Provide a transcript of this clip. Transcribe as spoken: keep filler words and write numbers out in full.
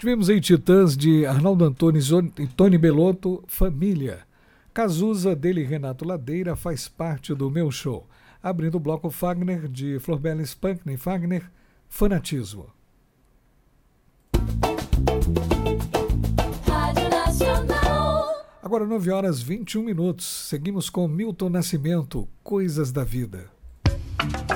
Tivemos aí Titãs de Arnaldo Antunes e Tony Bellotto, Família. Cazuza, dele e Renato Ladeira, Faz Parte do Meu Show. Abrindo o bloco Fagner, de Florbela Spankney Fagner, Fanatismo. Rádio Nacional. Agora nove horas e vinte e um minutos. Seguimos com Milton Nascimento, Coisas da Vida.